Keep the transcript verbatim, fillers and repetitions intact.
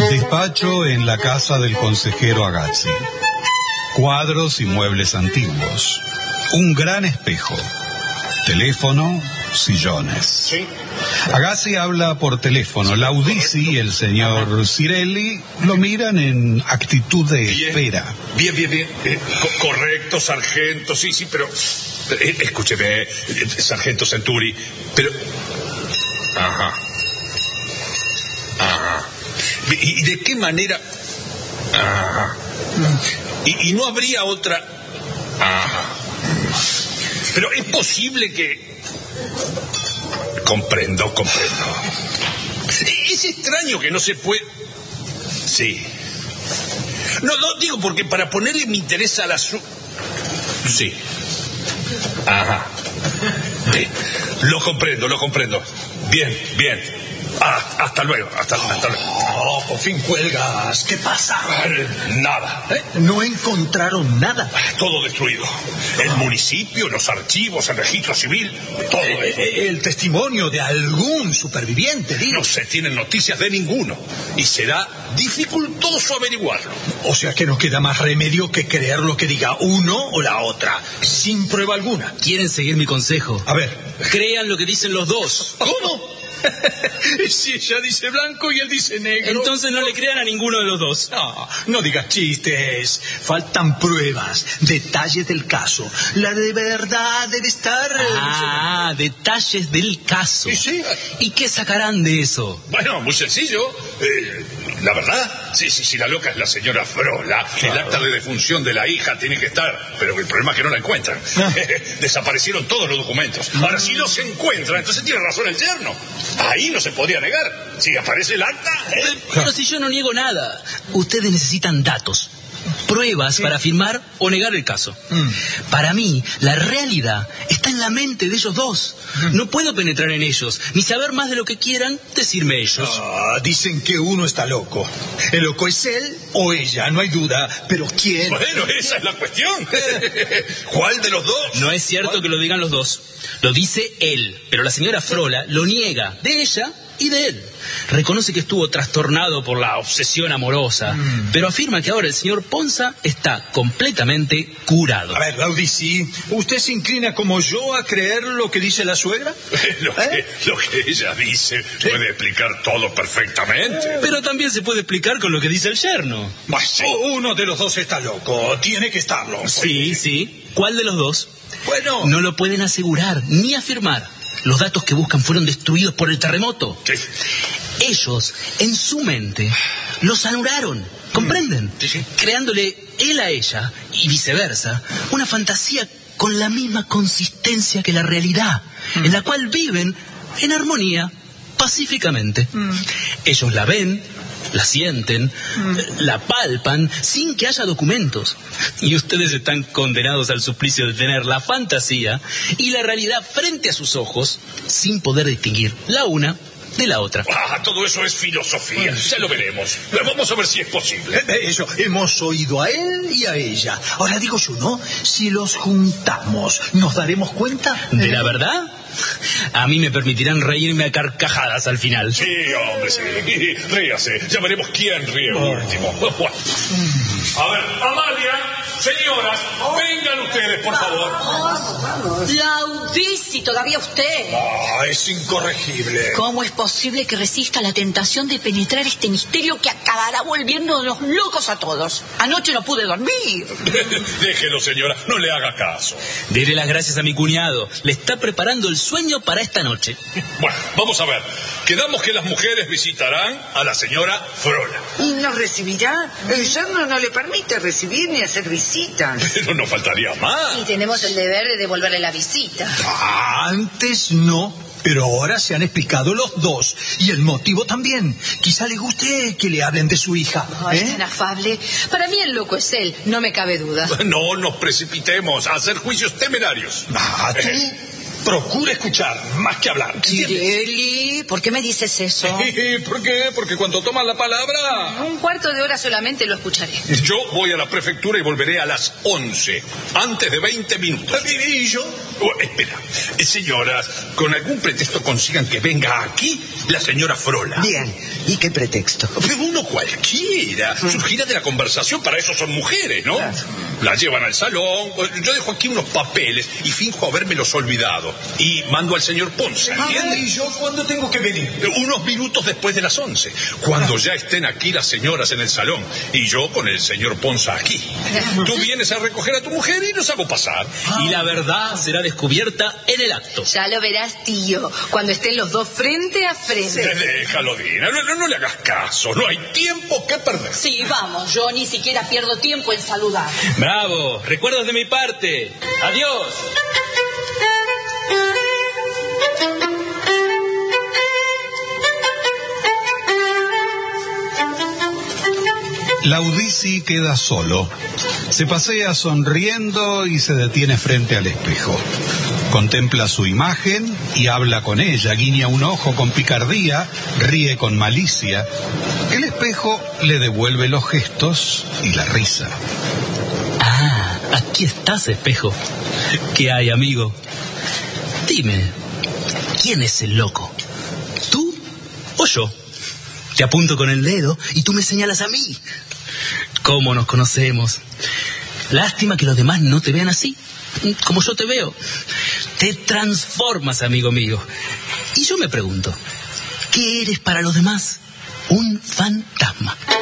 Despacho en la casa del consejero Agazzi. Cuadros y muebles antiguos. Un gran espejo. Teléfono, sillones. Sí. Agazzi habla por teléfono. Laudisi y el señor Cirelli lo miran en actitud de Bien. espera. Bien, bien, bien. Eh, co- correcto, sargento, sí, sí, pero... eh, escúcheme, eh, sargento Centuri, pero... Ajá. Ajá. ¿Y, y de qué manera...? Ajá. ¿Y, y no habría otra...? Ajá. Pero es posible que... Comprendo, comprendo. Es extraño que no se puede... Sí. No, no, digo porque para ponerle mi interés al asunto... Sí. Ajá. Sí. Lo comprendo, lo comprendo. Bien, bien. Ah, hasta luego, hasta, hasta luego. Oh, por fin cuelgas. ¿Qué pasa? Nada. ¿Eh? No encontraron nada. Todo destruido. El municipio, los archivos, el registro civil, todo Eh, eso. eh, el testimonio de algún superviviente, digo. No se tienen noticias de ninguno. Y será dificultoso averiguarlo. O sea que no queda más remedio que creer lo que diga uno o la otra, sin prueba alguna. ¿Quieren seguir mi consejo? A ver. Crean lo que dicen los dos. ¿Cómo? Si ella dice blanco y él dice negro. Entonces no le crean a ninguno de los dos. No, no digas chistes. Faltan pruebas, detalles del caso. La de verdad debe estar... Ah, detalles del caso. Sí, sí. ¿Y qué sacarán de eso? Bueno, muy sencillo. Eh, la verdad, sí, sí, sí, la loca es la señora Frola. El acta de defunción de la hija tiene que estar, pero el problema es que no la encuentran. Desaparecieron todos los documentos. Ahora, si los encuentran, entonces tiene razón el yerno. Ahí no se podía negar. Si aparece el acta... ¿eh? Pero si yo no niego nada, ustedes necesitan datos, pruebas para afirmar o negar el caso. Mm. Para mí, la realidad está en la mente de ellos dos. No puedo penetrar en ellos, ni saber más de lo que quieran decirme ellos. Ah, dicen que uno está loco. El loco es él o ella, no hay duda. Pero ¿quién? Bueno, esa es la cuestión. ¿Cuál de los dos? No es cierto que lo digan los dos. Lo dice él, pero la señora Frola lo niega, de ella y de él. Reconoce que estuvo trastornado por la obsesión amorosa, mm. pero afirma que ahora el señor Ponza está completamente curado. A ver, Laudisi, ¿usted se inclina como yo a creer lo que dice la suegra? Lo, ¿Eh? que, lo que ella dice puede explicar todo perfectamente. Pero también se puede explicar con lo que dice el yerno. Pues sí. Uno de los dos está loco, tiene que estarlo. Sí, sí. ¿Cuál de los dos? Bueno... No lo pueden asegurar ni afirmar. Los datos que buscan fueron destruidos por el terremoto. Sí. Ellos, en su mente, los anularon. ¿Comprenden? Sí, sí. Creándole él a ella, y viceversa, una fantasía con la misma consistencia que la realidad, mm. en la cual viven en armonía, pacíficamente. Mm. Ellos la ven, la sienten, mm. la palpan, sin que haya documentos. Y ustedes están condenados al suplicio de tener la fantasía y la realidad frente a sus ojos, sin poder distinguir la una de la otra. Ah, todo eso es filosofía. Bueno, ya lo veremos. Vamos a ver si es posible. Eh, eso, hemos oído a él y a ella. Ahora digo yo, ¿no? Si los juntamos, ¿nos daremos cuenta? ¿De la verdad? A mí me permitirán reírme a carcajadas al final. Sí, hombre, sí. Ríase. Ya veremos quién ríe oh. último. A ver, Amalia, señoras, vengan ustedes, por favor. Laudisi, todavía usted. Ah, es incorregible. ¿Cómo es posible que resista la tentación de penetrar este misterio que acabará volviéndonos locos a todos? Anoche no pude dormir. Déjelo, señora, no le haga caso. Dele las gracias a mi cuñado. Le está preparando el sueño para esta noche. Bueno, vamos a ver. Quedamos que las mujeres visitarán a la señora Frola. ¿Y nos recibirá? El yerno no le permite recibir ni hacer visitas. Pero no faltaría más. Y tenemos el deber de devolverle la visita. Ah, antes no, pero ahora se han explicado los dos. Y el motivo también. Quizá le guste que le hablen de su hija. Oh, ¿eh? Es tan afable. Para mí el loco es él, no me cabe duda. No nos precipitemos a hacer juicios temerarios. Ah, tú... Procura escuchar, más que hablar. Cirelli, ¿por qué me dices eso? ¿Por qué? Porque cuando tomas la palabra... Un cuarto de hora solamente lo escucharé. Yo voy a la prefectura y volveré a las once, antes de veinte minutos. ¿Y yo? Oh, espera. Eh, señoras, con algún pretexto consigan que venga aquí la señora Frola. Bien. ¿Y qué pretexto? Pero uno cualquiera. Surgirá de la conversación, para eso son mujeres, ¿no? Claro. La llevan al salón. Yo dejo aquí unos papeles y finjo habérmelos olvidado. Y mando al señor Ponce, ¿entiende? ¿Y yo cuándo tengo que venir? Unos minutos después de las once, cuando ya estén aquí las señoras en el salón y yo con el señor Ponza aquí. Tú vienes a recoger a tu mujer y nos hago pasar. Y la verdad será descubierta en el acto. Ya lo verás, tío, cuando estén los dos frente a frente. Déjalo, Dina, no, no, no le hagas caso, no hay tiempo que perder. Sí, vamos, yo ni siquiera pierdo tiempo en saludar. Bravo, recuerdos de mi parte. Adiós. Laudisi queda solo. Se pasea sonriendo y se detiene frente al espejo. Contempla su imagen y habla con ella, guiña un ojo con picardía, ríe con malicia. El espejo le devuelve los gestos y la risa. Ah, aquí estás, espejo. ¿Qué hay, amigo? Dime, ¿quién es el loco? ¿Tú o yo? Te apunto con el dedo y tú me señalas a mí. ¿Cómo nos conocemos? Lástima que los demás no te vean así, como yo te veo. Te transformas, amigo mío. Y yo me pregunto, ¿qué eres para los demás? Un fantasma.